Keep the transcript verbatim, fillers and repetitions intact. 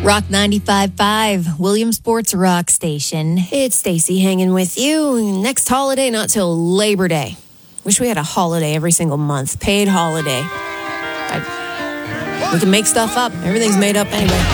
Rock ninety-five point five, Williamsport's Rock Station. It's Stacy hanging with you. Next holiday, not till Labor Day. Wish we had a holiday every single month. Paid holiday. I, we can make stuff up. Everything's made up anyway.